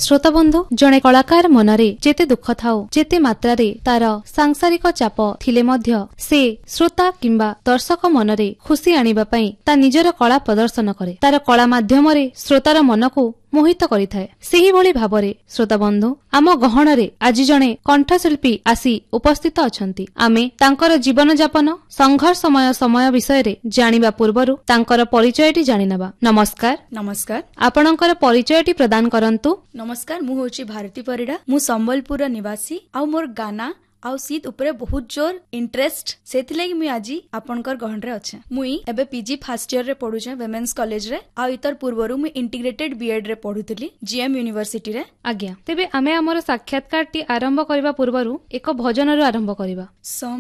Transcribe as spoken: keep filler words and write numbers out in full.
श्रोता बंधु जड़े कलाकार मनरे जेते दुख थाउ जेते मात्रारे तार सांसारिक चाप थिले मध्य से श्रोता किंबा दर्शक मनरे खुशी आनिबा पई ता निजर कला प्रदर्शन करे। तार कला माध्यमरे श्रोतार मनकु मोहित करिथाए। सेही भली भाबरे श्रोता बंधु आम गहणरे आज जणे कंठशिल्पी आसी उपस्थित अछंती। आमे तांकर जीवन जापन संघर्षमय समय विषय रे जानिबा पूर्वरु तांकर परिचयटी जानिनबा। नमस्कार। नमस्कार। आपणकर परिचयटी प्रदान करंतु। नमस्कार, मु होची भारती परिडा। मु संबलपुर निवासी आ मोर गाना आउ सीत उपरे बहुत जोर इंटरेस्ट सेति लागि मु आजी आपनकर गहन रे अछि। मुई एबे पीजी फर्स्ट ईयर रे पढुछे वुमेन्स कॉलेज रे। आ इतर पूर्वरु मु इंटीग्रेटेड बीएड रे पढुतली जीएम यूनिवर्सिटी रे। आज्ञा तेबे आमे हमर साक्षात्कार टी आरंभ करबा पूर्वरु एक भजन रो आरंभ करबा।